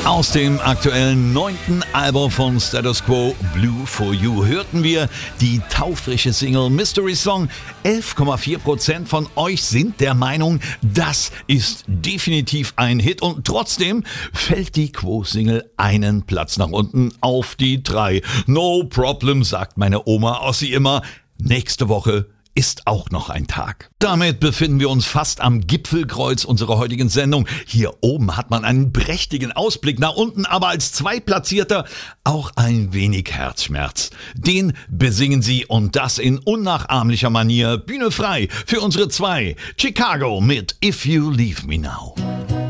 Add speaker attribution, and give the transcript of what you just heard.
Speaker 1: Aus dem aktuellen 9. Album von Status Quo, Blue for You, hörten wir die taufrische Single Mystery Song. 11,4% von euch sind der Meinung, das ist definitiv ein Hit, und trotzdem fällt die Quo-Single einen Platz nach unten auf die 3. No problem, sagt meine Oma Ossi immer. Nächste Woche ist auch noch ein Tag. Damit befinden wir uns fast am Gipfelkreuz unserer heutigen Sendung. Hier oben hat man einen prächtigen Ausblick nach unten, aber als Zweitplatzierter auch ein wenig Herzschmerz. Den besingen sie, und das in unnachahmlicher Manier. Bühne frei für unsere 2. Chicago mit If You Leave Me Now.